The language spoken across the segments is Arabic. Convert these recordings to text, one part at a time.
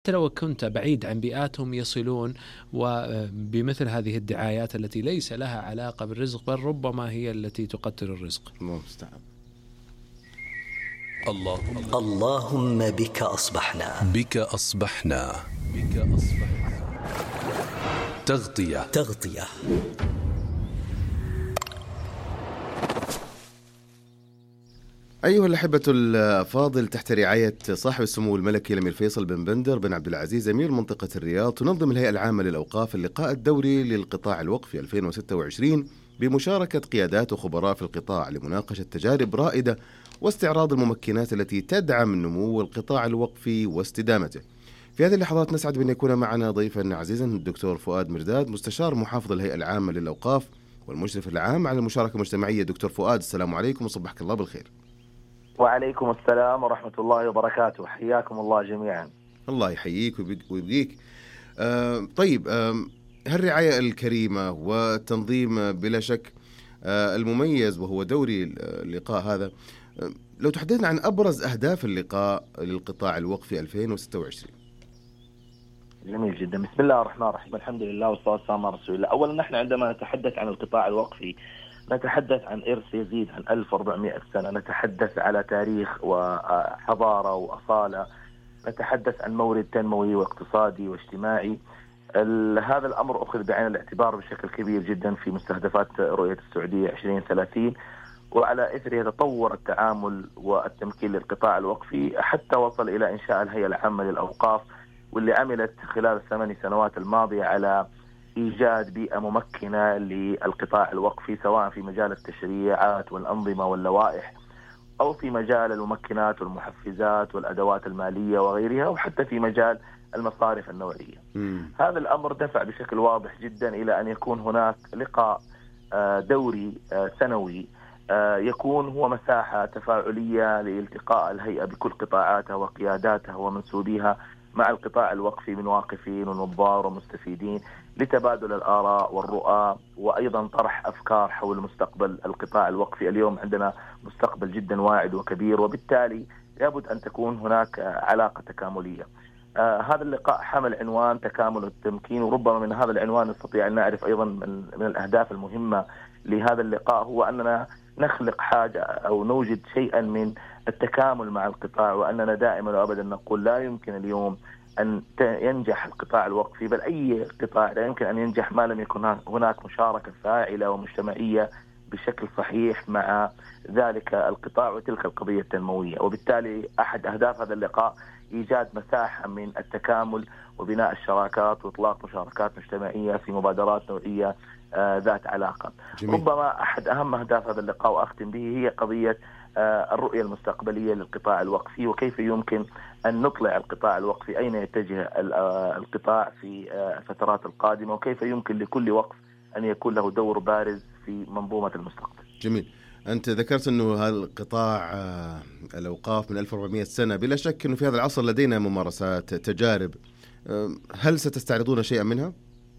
حتى لو كنت بعيد عن بيئاتهم يصلون وبمثل هذه الدعايات التي ليس لها علاقة بالرزق، بل ربما هي التي تقتل الرزق. الله المستعان. اللهم بك أصبحنا، بك أصبحنا، بك أصبحنا. تغطية. أيها الأحبة الأفاضل، تحت رعاية صاحب السمو الملكي الأمير فيصل بن بندر بن عبد العزيز أمير منطقة الرياض، تنظم الهيئة العامة للأوقاف اللقاء الدوري للقطاع الوقفي 2026 بمشاركة قيادات وخبراء في القطاع لمناقشة تجارب رائدة واستعراض الممكنات التي تدعم نمو القطاع الوقفي واستدامته. في هذه اللحظات نسعد بأن يكون معنا ضيفا عزيزا الدكتور فؤاد مرداد، مستشار محافظ الهيئة العامة للأوقاف والمشرف العام على المشاركة المجتمعية. دكتور فؤاد، السلام عليكم وصبحك الله بالخير. وعليكم السلام ورحمة الله وبركاته، حياكم الله جميعا. الله يحييك ويبقيك. طيب، هالرعاية الكريمة والتنظيم بلا شك المميز وهو دوري اللقاء هذا، لو تحدثنا عن أبرز أهداف اللقاء للقطاع الوقفي 2026. جميل جدا. بسم الله الرحمن الرحيم، الحمد لله والصلاة والسلام على رسول الله. أولا نحن عندما نتحدث عن القطاع الوقفي نتحدث عن إرث يزيد عن 1400 سنة، نتحدث على تاريخ وحضارة وأصالة، نتحدث عن مورد تنموي واقتصادي واجتماعي. هذا الأمر أخذ بعين الاعتبار بشكل كبير جدا في مستهدفات رؤية السعودية 2030، وعلى إثرها تطور التعامل والتمكين للقطاع الوقفي حتى وصل إلى إنشاء الهيئة العامة للأوقاف، واللي عملت خلال ال8 سنوات الماضية على إيجاد بيئة ممكنة للقطاع الوقفي، سواء في مجال التشريعات والأنظمة واللوائح، أو في مجال الممكنات والمحفزات والأدوات المالية وغيرها، وحتى في مجال المصارف النوعية. هذا الأمر دفع بشكل واضح جدا إلى أن يكون هناك لقاء دوري سنوي يكون هو مساحة تفاعلية لالتقاء الهيئة بكل قطاعاتها وقياداتها ومنسوبيها مع القطاع الوقفي من واقفين ونظار ومستفيدين، لتبادل الآراء والرؤى، وأيضا طرح أفكار حول مستقبل القطاع الوقفي. اليوم عندنا مستقبل جدا واعد وكبير، وبالتالي لابد أن تكون هناك علاقة تكاملية. هذا اللقاء حمل عنوان تكامل التمكين، وربما من هذا العنوان نستطيع أن نعرف أيضا من الأهداف المهمة لهذا اللقاء هو أننا نخلق حاجة أو نوجد شيئا من التكامل مع القطاع، وأننا دائما وأبدا نقول لا يمكن اليوم أن ينجح القطاع الوقفي، بل أي قطاع لا يمكن أن ينجح ما لم يكن هناك مشاركة فاعلة ومجتمعية بشكل صحيح مع ذلك القطاع وتلك القضية التنموية. وبالتالي أحد أهداف هذا اللقاء إيجاد مساحة من التكامل وبناء الشراكات وإطلاق مشاركات مجتمعية في مبادرات نوعية ذات علاقة. جميل. ربما أحد أهم أهداف هذا اللقاء وأختم به هي قضية الرؤية المستقبلية للقطاع الوقفي، وكيف يمكن أن نطلع القطاع الوقفي أين يتجه القطاع في الفترات القادمة، وكيف يمكن لكل وقف أن يكون له دور بارز في منظومة المستقبل. جميل. أنت ذكرت أنه هذا القطاع الأوقاف من 1400 سنة، بلا شك أنه في هذا العصر لدينا ممارسات تجارب، هل ستستعرضون شيئا منها؟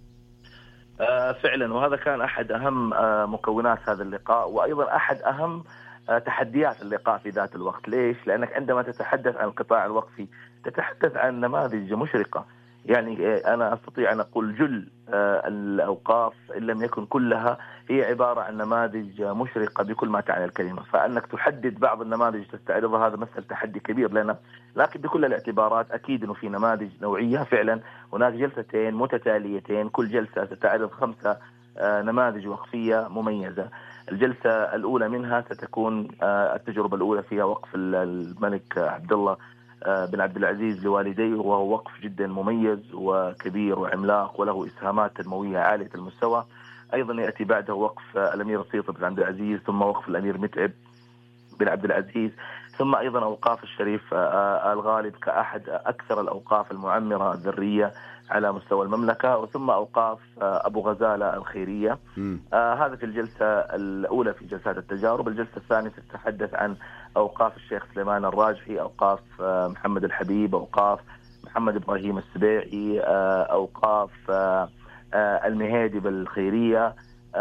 فعلا، وهذا كان أحد أهم مكونات هذا اللقاء، وأيضا أحد أهم تحديات اللقاء في ذات الوقت. ليش؟ لأنك عندما تتحدث عن القطاع الوقفي تتحدث عن نماذج مشرقة، يعني أنا أستطيع أن أقول جل الأوقاف إن لم يكن كلها هي عبارة عن نماذج مشرقة بكل ما تعني الكلمة، فأنك تحدد بعض النماذج تستعرضها هذا مثل تحدي كبير لنا، لكن بكل الاعتبارات أكيد أنه في نماذج نوعية. فعلا هناك جلستين متتاليتين، كل جلسة ستعرض 5 نماذج وقفية مميزة. الجلسة الأولى منها ستكون التجربة الأولى فيها وقف الملك عبد الله بن عبد العزيز لوالديه، وهو وقف جدا مميز وكبير وعملاق وله إسهامات تنموية عالية المستوى. أيضا يأتي بعده وقف الأمير السيط بن عبد العزيز، ثم وقف الأمير متعب بن عبد العزيز، ثم أيضا أوقاف الشريف الغالب كأحد أكثر الأوقاف المعمرة الذرية على مستوى المملكة، وثم أوقاف أبو غزالة الخيرية. هذا في الجلسة الأولى في جلسات التجارب. الجلسة الثانية تتحدث عن أوقاف الشيخ سليمان الراجحي، أوقاف محمد الحبيب، أوقاف محمد إبراهيم السبيعي، أوقاف المهيدي بالخيرية.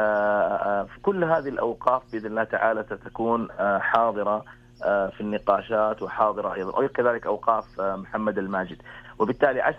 كل هذه الأوقاف بإذن الله تعالى ستكون حاضرة في النقاشات وحاضرة أيضا، وكذلك أوقاف محمد الماجد. وبالتالي